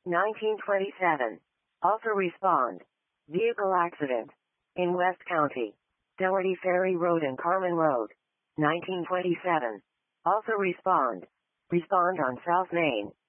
1927. Also respond. Vehicle accident. In West County. Doherty Ferry Road and Carmen Road. 1927. Also respond. Respond on South Main.